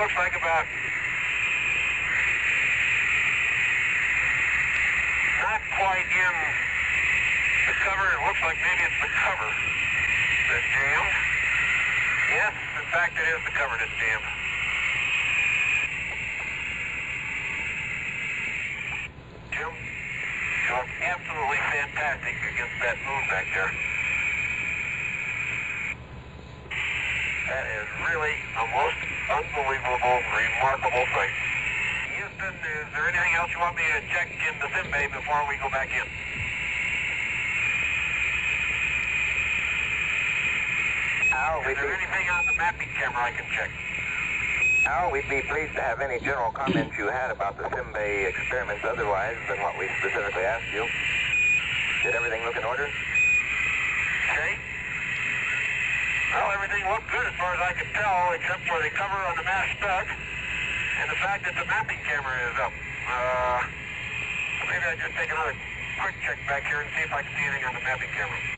looks like about not quite in the cover. It looks like maybe it's the cover that's jammed. Yes, in fact, it is the cover that's jammed. Jim, you look absolutely fantastic against that moon back there. That is really a most unbelievable, remarkable sight. Houston, is there anything else you want me to check in the sim bay before we go back in? Al, Is there anything on the mapping camera I can check? Al, we'd be pleased to have any general comments you had about the sim bay experiments otherwise than what we specifically asked you. Did everything look in order? Okay. Well, everything looked good as far as I could tell, except for the cover on the mass spec and the fact that the mapping camera is up. Maybe I'll just take another quick check back here and see if I can see anything on the mapping camera.